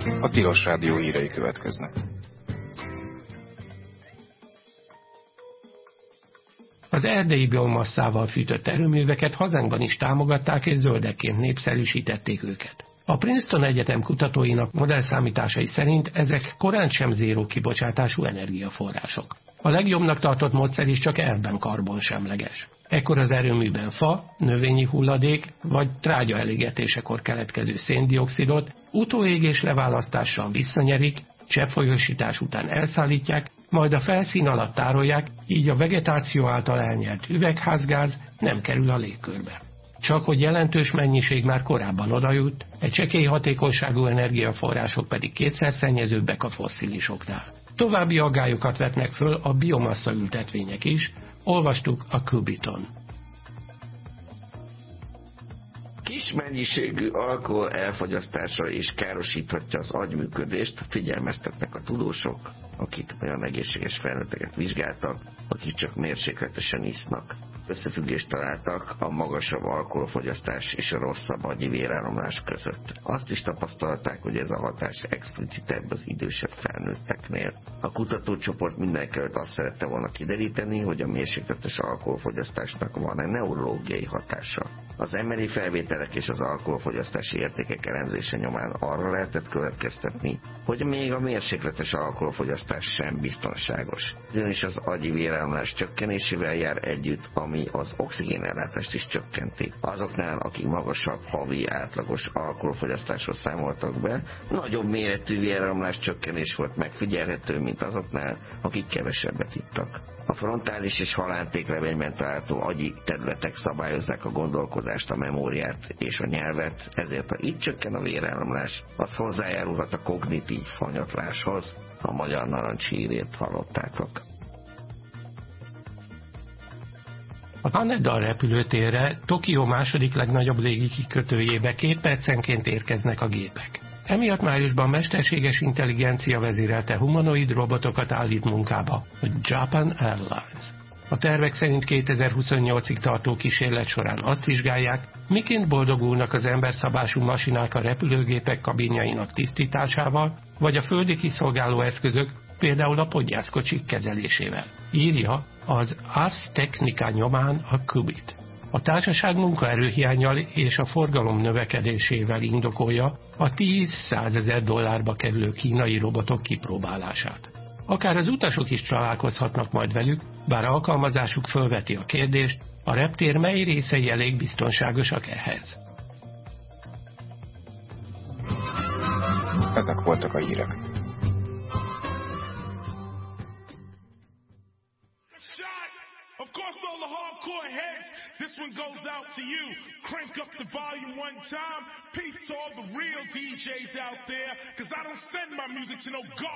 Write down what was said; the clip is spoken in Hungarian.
A Tilos Rádió hírei következnek. Az erdélyi biomasszával fűtött erőműveket hazánkban is támogatták és zöldekként népszerűsítették őket. A Princeton Egyetem kutatóinak modellszámításai szerint ezek korán sem zéró kibocsátású energiaforrások. A legjobbnak tartott módszer is csak elvben karbonsemleges. Ekkor az erőműben fa, növényi hulladék vagy trágya elégetésekor keletkező széndioxidot utóégés leválasztással visszanyerik, cseppfolyósítás után elszállítják, majd a felszín alatt tárolják, így a vegetáció által elnyert üvegházgáz nem kerül a légkörbe. Csak hogy jelentős mennyiség már korábban odajut, egy csekély hatékonyságú energiaforrások pedig kétszer szennyezőbbek a fosszilisoknál. További aggályokat vetnek föl a biomassa ültetvények is, olvastuk a Cubiton. Kis mennyiségű alkohol elfogyasztása is károsíthatja az agyműködést, figyelmeztetnek a tudósok, akik olyan egészséges felnőtteket vizsgáltak, akik csak mérsékletesen isznak. Összefüggést találtak a magasabb alkoholfogyasztás és a rosszabb agyi véráramlás között. Azt is tapasztalták, hogy ez a hatás explicitebb az idősebb felnőtteknél. A kutatócsoport mindenekelőtt azt szerette volna kideríteni, hogy a mérsékletes alkoholfogyasztásnak van-e neurológiai hatása. Az MRI felvételek és az alkoholfogyasztási értékek elemzése nyomán arra lehetett következtetni, hogy még a mérsékletes alkoholfogyasztás sem biztonságos. Ugyanis az agyi véráramlás csökkenésével jár együtt, ami az oxigénellátást is csökkenti. Azoknál, akik magasabb havi átlagos alkoholfogyasztásról számoltak be, nagyobb méretű véráramlás csökkenés volt megfigyelhető, mint azoknál, akik kevesebbet ittak. A frontális és halántéklevényben található agyi területek szabályozzák a gondolkodást, a memóriát és a nyelvet, ezért ha itt csökken a véráramlás, az hozzájárulhat a kognitív hanyatláshoz. A Magyar Narancs hírét hallottátok. A Haneda repülőtérre Tokió második legnagyobb légikikötőjébe 2 percenként érkeznek a gépek. Emiatt májusban mesterséges intelligencia vezérelte humanoid robotokat állít munkába a Japan Airlines. A tervek szerint 2028-ig tartó kísérlet során azt vizsgálják, miként boldogulnak az emberszabású masinák a repülőgépek kabinjainak tisztításával, vagy a földi kiszolgáló eszközök, például a podgyászkocsik kezelésével. Írja az Ars Technica nyomán a Qubit. A társaság munkaerőhiánnyal és a forgalom növekedésével indokolja a $10,000 kerülő kínai robotok kipróbálását. Akár az utasok is találkozhatnak majd velük, bár alkalmazásuk fölveti a kérdést, a reptér mely részei elég biztonságosak ehhez. Ezek voltak a hírek. This one goes out to you. Crank up the volume one time. Peace to all the real DJs out there, cause I don't send my music to no